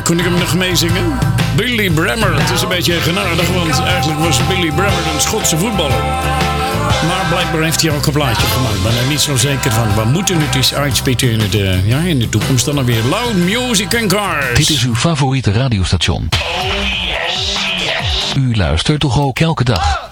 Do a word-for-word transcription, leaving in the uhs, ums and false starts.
kon ik hem nog meezingen? Billy Bremner. Het is een beetje genadig, want eigenlijk was Billy Bremner een Schotse voetballer. Maar blijkbaar heeft hij ook een plaatje gemaakt. Ik ben er niet zo zeker van. We moeten het eens uitspitten in, het, uh, ja, in de toekomst dan weer. Loud Music and Cars. Dit is uw favoriete radiostation. Oh yes, yes. U luistert toch ook elke dag?